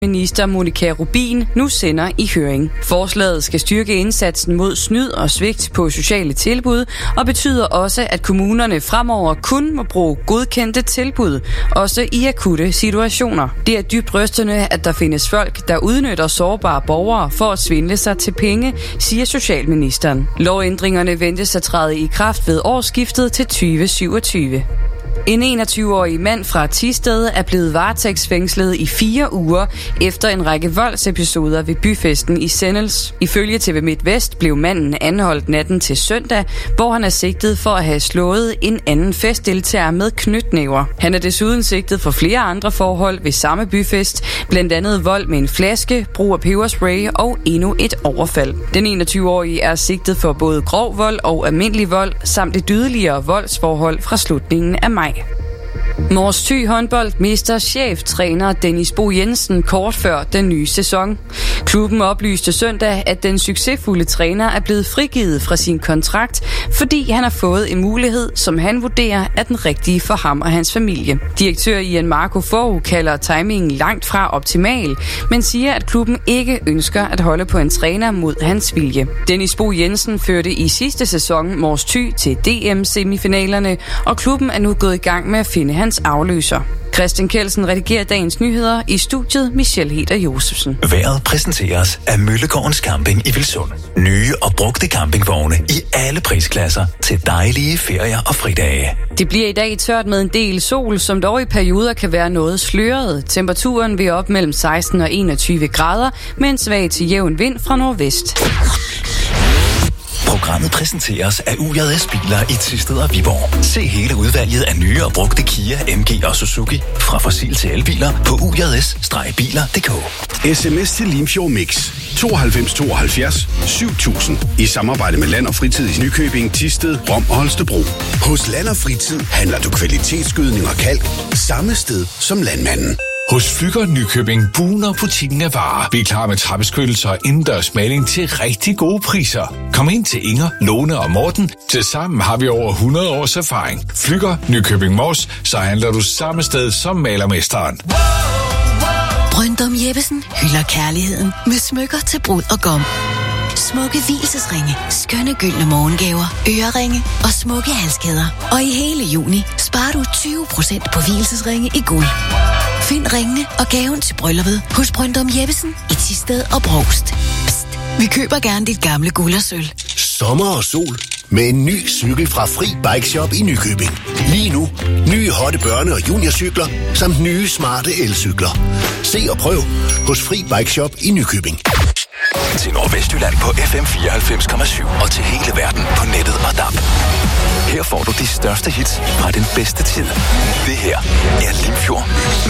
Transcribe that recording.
Minister Monica Rubin nu sender i høring. Forslaget skal styrke indsatsen mod snyd og svigt på sociale tilbud, og betyder også, at kommunerne fremover kun må bruge godkendte tilbud, også i akutte situationer. Det er dybt rystende, at der findes folk, der udnytter sårbare borgere for at svindle sig til penge, siger socialministeren. Lovændringerne ventes at træde i kraft ved årsskiftet til 2027. En 21-årig mand fra Thisted er blevet varetægtsfængslet i 4 uger efter en række voldsepisoder ved byfesten i Sennels. Ifølge TV MidtVest blev manden anholdt natten til søndag, hvor han er sigtet for at have slået en anden festdeltager med knytnæver. Han er desuden sigtet for flere andre forhold ved samme byfest, blandt andet vold med en flaske, brug af peberspray og endnu et overfald. Den 21-årige er sigtet for både grov vold og almindelig vold, samt et yderligere voldsforhold fra slutningen af maj. Mors Thy håndbold mister cheftræner Dennis Bo Jensen kort før den nye sæson. Klubben oplyste søndag, at den succesfulde træner er blevet frigivet fra sin kontrakt, fordi han har fået en mulighed, som han vurderer er den rigtige for ham og hans familie. Direktør Ian Marco Fogh kalder timingen langt fra optimal, men siger, at klubben ikke ønsker at holde på en træner mod hans vilje. Dennis Bo Jensen førte i sidste sæson Mors Thy til DM-semifinalerne, og klubben er nu gået i gang med at finde hans afløser. Christian Kjeldsen redigerer dagens nyheder, i studiet Michelle Heder Josefsen. Vejret præsenteres af Møllegårdens Camping i Vilsund. Nye og brugte campingvogne i alle prisklasser til dejlige ferier og fridage. Det bliver i dag tørt med en del sol, som dog i perioder kan være noget sløret. Temperaturen vil op mellem 16 og 21 grader med en svag til jævn vind fra nordvest. Programmet præsenteres af UJS Biler i Thisted og Viborg. Se hele udvalget af nye og brugte Kia, MG og Suzuki fra fossil til elbiler på ujs-biler.dk. SMS til Limfjord Mix 92 72 7000 i samarbejde med Land og Fritid i Nykøbing, Thisted, Rom og Holstebro. Hos Land og Fritid handler du kvalitetsgødning og kalk samme sted som landmanden. Hos Flügger Nykøbing bugner butikken af varer. Vi er klar med trappeskyttelser og indendørs maling til rigtig gode priser. Kom ind til Inger, Lone og Morten. Tilsammen har vi over 100 års erfaring. Flügger Nykøbing Mors, så handler du samme sted som malermesteren. Bryndum Jeppesen hylder kærligheden med smykker til brud og gom. Smukke vielsesringe, skønne gyldne morgengaver, øreringe og smukke halskæder. Og i hele juni sparer du 20% på vielsesringe i guld. Find ringene og gaven til brylluppet hos Bryndum Jeppesen i Thisted og Brovst. Psst, vi køber gerne dit gamle guld og sølv. Sommer og sol med en ny cykel fra Fri Bike Shop i Nykøbing. Lige nu, nye hotte børne- og juniorcykler, samt nye smarte elcykler. Se og prøv hos Fri Bike Shop i Nykøbing. Til Nordvestjylland på FM 94,7 og til hele verden på nettet og DAB. Her får du de største hits fra den bedste tid. Det her er Limfjord